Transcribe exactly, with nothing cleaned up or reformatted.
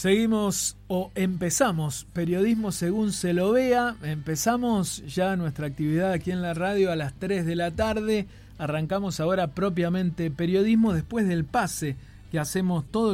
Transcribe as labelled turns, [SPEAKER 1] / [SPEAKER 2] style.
[SPEAKER 1] Seguimos o empezamos Periodismo Según Se Lo Vea. Empezamos ya nuestra actividad aquí en la radio a las tres de la tarde. Arrancamos ahora propiamente periodismo después del pase que hacemos todo